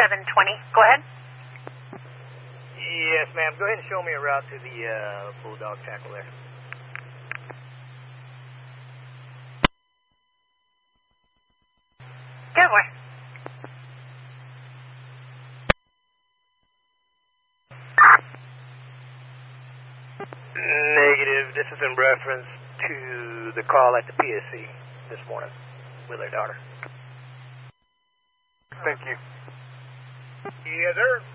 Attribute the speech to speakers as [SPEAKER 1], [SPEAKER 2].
[SPEAKER 1] 720. Go ahead.
[SPEAKER 2] Yes, ma'am. Go ahead and show me a route to the Bulldog tackle there.
[SPEAKER 1] Good boy.
[SPEAKER 2] Negative. This is in reference to the call at the PSC this morning with their daughter.
[SPEAKER 3] Thank you.
[SPEAKER 2] Yes, sir.